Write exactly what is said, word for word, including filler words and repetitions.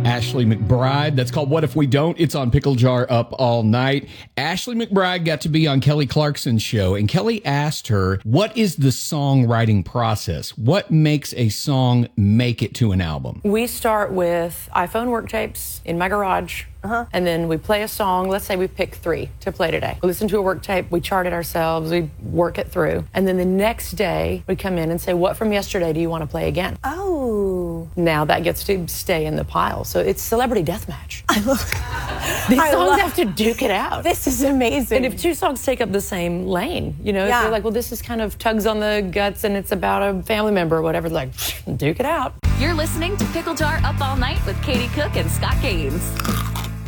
Ashley McBryde. That's called What If We Don't? It's on Pickle Jar Up All Night. Ashley McBryde got to be on Kelly Clarkson's show, and Kelly asked her, what is the songwriting process? What makes a song make it to an album? We start with iPhone work tapes in my garage. Uh-huh. And then we play a song. Let's say we pick three to play today. We listen to a work tape, we chart it ourselves, we work it through. And then the next day, we come in and say, what from yesterday do you want to play again? Oh. Now that gets to stay in the pile. So it's celebrity deathmatch. I love These I songs love, have to duke it out. This is amazing. And if two songs take up the same lane, you know, yeah. if you're like, well, this is kind of tugs on the guts and it's about a family member or whatever, like, duke it out. You're listening to Pickle Jar Up All Night with Katie Cook and Scott Gaines.